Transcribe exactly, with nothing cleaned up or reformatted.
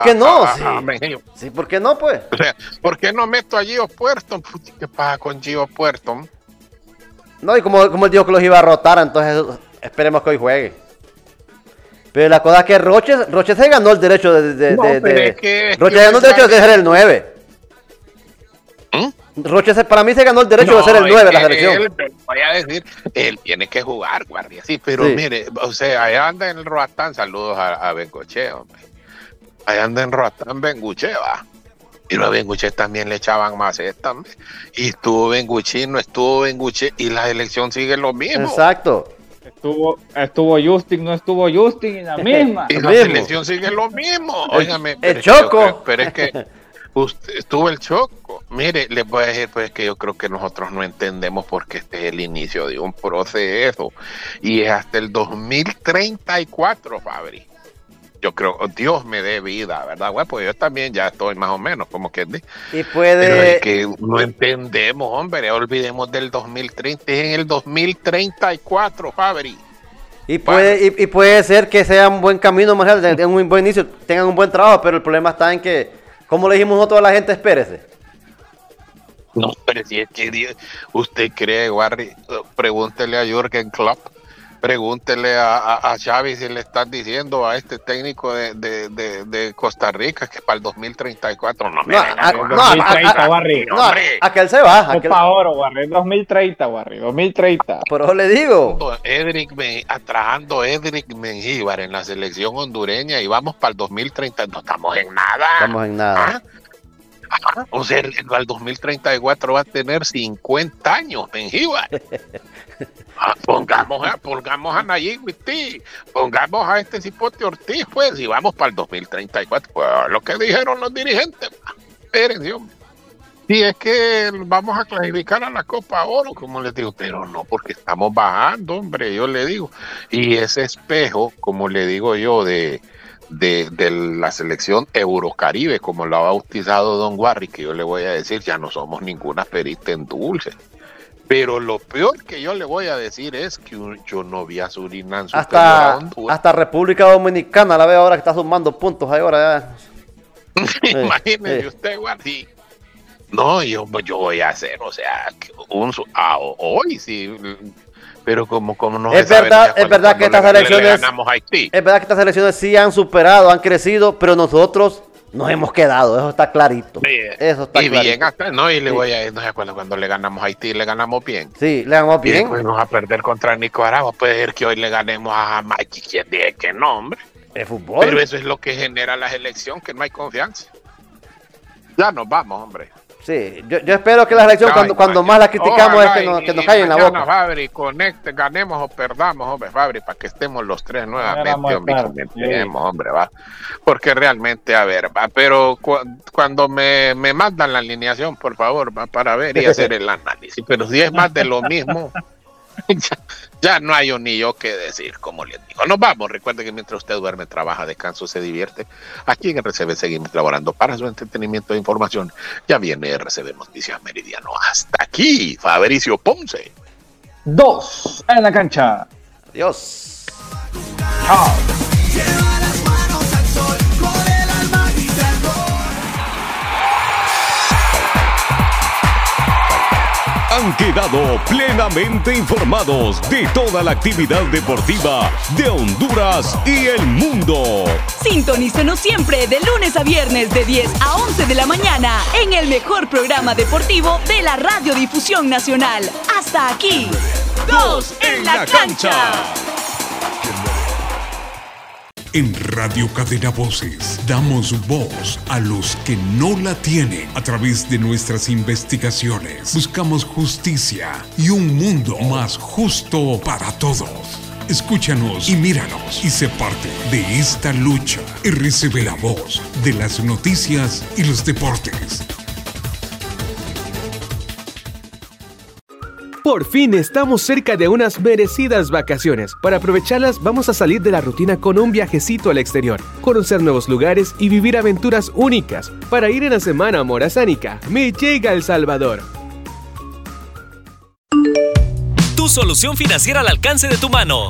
¿Qué no? a, Sí. a Mengíbar. Sí, ¿por qué no, pues? O sea, ¿por qué no meto a Gio Puerto? ¿Qué pasa con Gio Puerto? No, y como, como él dijo que los iba a rotar, entonces esperemos que hoy juegue. Pero la cosa es que Roche, Roche se ganó el derecho de... de, No, de, pero de es que- Roche que se ganó el derecho de Barry- ser el nueve. ¿Mm? Roche se, para mí se ganó el derecho No, de ser el nueve de la es que selección. Él, voy a decir, él tiene que jugar, guardia, sí, pero Sí. mire, o sea, allá anda en el Roatán, saludos a, a Bengoche, hombre. Allá anda en Roatán Benguche, va. Y a Benguche también le echaban maceta, hombre. Y estuvo Benguche, no estuvo Benguche, y la elección sigue lo mismo. Exacto. Estuvo, estuvo Justin, no estuvo Justin en la misma. Y Lo la mismo. selección sigue lo mismo. El- Óigame, el pero es que yo Choco. creo- pero es que usted, estuvo el Choco. Mire, les voy a decir, pues que yo creo que nosotros no entendemos porque este es el inicio de un proceso. Y es hasta el dos mil treinta y cuatro, Fabri. Yo creo, Dios me dé vida, ¿verdad, güey? Pues yo también ya estoy más o menos, como que... de- Y Pero puede... es que no entendemos, hombre. Olvidemos del dos mil treinta, es en el dos mil treinta y cuatro, Fabri. Y puede, y, y puede ser que sea un buen camino, Marcial, tengan un buen inicio, tengan un buen trabajo, pero el problema está en que, como le dijimos nosotros a la gente, espérese. No, pero si es que Dios- usted cree, Warry, pregúntele a Jürgen Klopp, pregúntele a, a, a Xavi si le están diciendo a este técnico de, de, de, de Costa Rica que para el dos mil treinta y cuatro no me No, venga a- con no, dos mil a- treinta, a- Barry. No, hombre. aquel se va, aquel, Copa Oro, Barry. dos mil treinta, Barry. dos mil treinta. por eso le digo. Edric Men- atrajando Edric Mengíbar en la selección hondureña y vamos para el dos mil treinta, no estamos en nada. Estamos en nada. ¿Ah? Ajá. O sea, el- al dos mil treinta y cuatro va a tener cincuenta años, Mengíbar. Ah, pongamos, a, pongamos a Nayib Mití, pongamos a este Cipote Ortiz, pues, y vamos para el dos mil treinta y cuatro. Pues lo que dijeron los dirigentes, espérense, hombre. Sí, es que vamos a clasificar a la Copa Oro, como les digo, pero no, porque estamos bajando, hombre, yo le digo. Y ese espejo, como le digo yo, de, de, de la selección Eurocaribe, como lo ha bautizado Don Warry, que yo le voy a decir, ya no somos ninguna perita en dulce. Pero lo peor que yo le voy a decir es que un- yo no vi a Surinam superior a Hasta, Honduras. hasta República Dominicana la veo ahora que está sumando puntos ahí ahora ya. Imagínese eh. usted, Guardi. No, yo, yo voy a hacer, o sea, que un, su- ah, o- hoy sí, pero como, como no Es se sabe verdad- ya es cuando- verdad que cuando estas le- le- le elecciones- ganamos a Haití. Es verdad que estas selecciones sí han superado, han crecido, pero nosotros nos hemos quedado, eso está clarito. Sí, Eso está y clarito. bien hasta, no, y le Sí. voy a no se acuerda cuando le ganamos a Haití, le ganamos bien. Sí, le damos Y bien. después nos a perder contra Nicaragua, puede ser que hoy le ganemos a Jamaica, ¿quién dice que no, hombre? El fútbol. Pero eso es lo que genera la elección, que no hay confianza. Ya nos vamos, hombre. Sí, yo, yo espero que la selección, Ay, cuando, cuando mañana. más la criticamos, Ojalá es que nos, y- que nos y callen la mañana, boca. Fabri, conecte, ganemos o perdamos, hombre, Fabri, para que estemos los tres nuevamente, vamos a hombre, estar, comentemos, hombre, va. Porque realmente, a ver, va, pero cu- cuando me, me mandan la alineación, por favor, va, para ver y hacer el análisis. Pero si es más de lo mismo, ya, ya no hay ni yo qué decir, como les digo. Nos vamos, recuerde que mientras usted duerme, trabaja, descansa, se divierte. Aquí en R C B seguimos trabajando para su entretenimiento e información. Ya viene R C B Noticias Meridiano. Hasta aquí, Fabricio Ponce. Dos en la cancha. Adiós. Chao. Lleva las manos al sol, con el alma y Han quedado plenamente informados de toda la actividad deportiva de Honduras y el mundo. Sintonícenos siempre de lunes a viernes de diez a once de la mañana en el mejor programa deportivo de la Radiodifusión Nacional. Hasta aquí. Dos en la cancha. En Radio Cadena Voces damos voz a los que no la tienen. A través de nuestras investigaciones buscamos justicia y un mundo más justo para todos. Escúchanos y míranos y sé parte de esta lucha. R C B, la voz de las noticias y los deportes. Por fin estamos cerca de unas merecidas vacaciones. Para aprovecharlas vamos a salir de la rutina con un viajecito al exterior, conocer nuevos lugares y vivir aventuras únicas. Para ir en la semana morazánica, me llega El Salvador. Tu solución financiera al alcance de tu mano.